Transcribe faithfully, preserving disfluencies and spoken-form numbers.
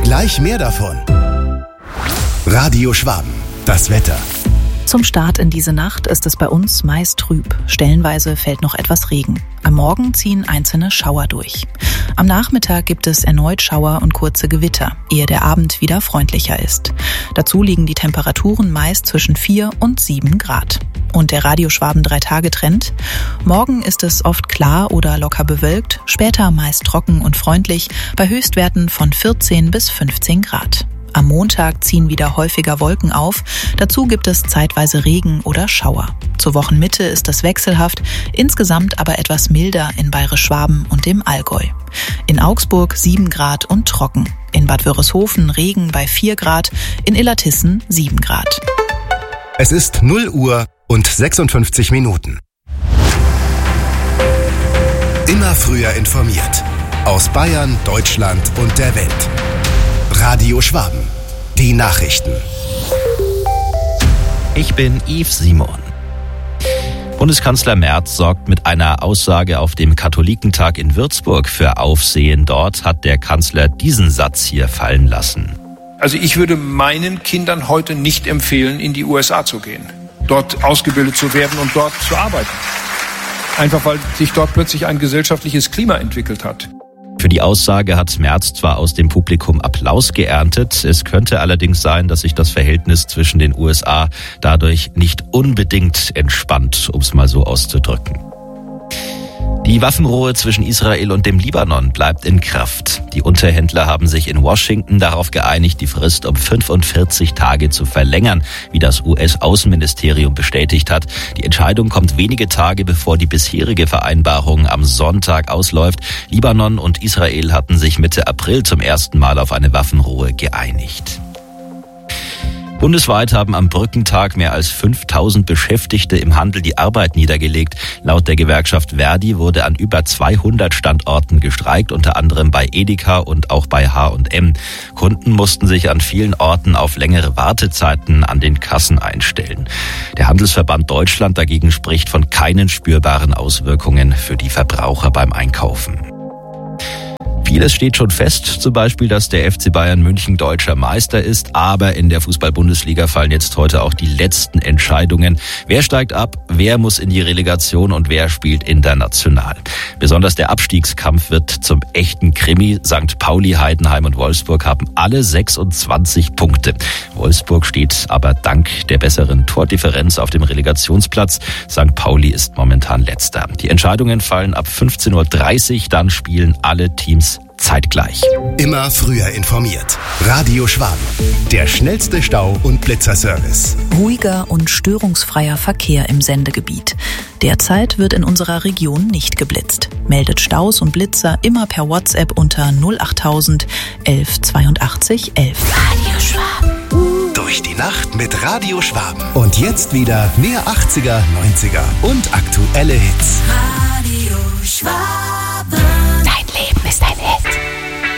Gleich mehr davon. Radio Schwaben, das Wetter. Zum Start in diese Nacht ist es bei uns meist trüb. Stellenweise fällt noch etwas Regen. Am Morgen ziehen einzelne Schauer durch. Am Nachmittag gibt es erneut Schauer und kurze Gewitter, ehe der Abend wieder freundlicher ist. Dazu liegen die Temperaturen meist zwischen vier und sieben Grad. Und der Radio Schwaben drei Tage Trend? Morgen ist es oft klar oder locker bewölkt, später meist trocken und freundlich, bei Höchstwerten von vierzehn bis fünfzehn Grad. Am Montag ziehen wieder häufiger Wolken auf, dazu gibt es zeitweise Regen oder Schauer. Zur Wochenmitte ist es wechselhaft, insgesamt aber etwas milder in Bayerisch-Schwaben und dem Allgäu. In Augsburg sieben Grad und trocken, in Bad Wörishofen Regen bei vier Grad, in Illertissen sieben Grad. Es ist null Uhr und sechsundfünfzig Minuten. Immer früher informiert. Aus Bayern, Deutschland und der Welt. Radio Schwaben. Die Nachrichten. Ich bin Yves Simon. Bundeskanzler Merz sorgt mit einer Aussage auf dem Katholikentag in Würzburg für Aufsehen. Dort hat der Kanzler diesen Satz hier fallen lassen. Also ich würde meinen Kindern heute nicht empfehlen, in die U S A zu gehen, dort ausgebildet zu werden und dort zu arbeiten. Einfach weil sich dort plötzlich ein gesellschaftliches Klima entwickelt hat. Für die Aussage hat Merz zwar aus dem Publikum Applaus geerntet, es könnte allerdings sein, dass sich das Verhältnis zwischen den U S A dadurch nicht unbedingt entspannt, um es mal so auszudrücken. Die Waffenruhe zwischen Israel und dem Libanon bleibt in Kraft. Die Unterhändler haben sich in Washington darauf geeinigt, die Frist um fünfundvierzig Tage zu verlängern, wie das U S-Außenministerium bestätigt hat. Die Entscheidung kommt wenige Tage bevor die bisherige Vereinbarung am Sonntag ausläuft. Libanon und Israel hatten sich Mitte April zum ersten Mal auf eine Waffenruhe geeinigt. Bundesweit haben am Brückentag mehr als fünftausend Beschäftigte im Handel die Arbeit niedergelegt. Laut der Gewerkschaft Verdi wurde an über zweihundert Standorten gestreikt, unter anderem bei Edeka und auch bei H und M. Kunden mussten sich an vielen Orten auf längere Wartezeiten an den Kassen einstellen. Der Handelsverband Deutschland dagegen spricht von keinen spürbaren Auswirkungen für die Verbraucher beim Einkaufen. Vieles steht schon fest, zum Beispiel, dass der F C Bayern München deutscher Meister ist, aber in der Fußball-Bundesliga fallen jetzt heute auch die letzten Entscheidungen. Wer steigt ab, wer muss in die Relegation und wer spielt international? Besonders der Abstiegskampf wird zum echten Krimi. Sankt Pauli, Heidenheim und Wolfsburg haben alle sechsundzwanzig Punkte. Wolfsburg steht aber dank der besseren Tordifferenz auf dem Relegationsplatz. Sankt Pauli ist momentan letzter. Die Entscheidungen fallen ab fünfzehn Uhr dreißig, dann spielen alle Teams zeitgleich. Immer früher informiert. Radio Schwaben. Der schnellste Stau- und Blitzerservice. Ruhiger und störungsfreier Verkehr im Sendegebiet. Derzeit wird in unserer Region nicht geblitzt. Meldet Staus und Blitzer immer per WhatsApp unter null achttausend elf zweiundachtzig elf. Radio Schwaben. Durch die Nacht mit Radio Schwaben. Und jetzt wieder mehr achtziger, neunziger und aktuelle Hits. Radio Schwaben.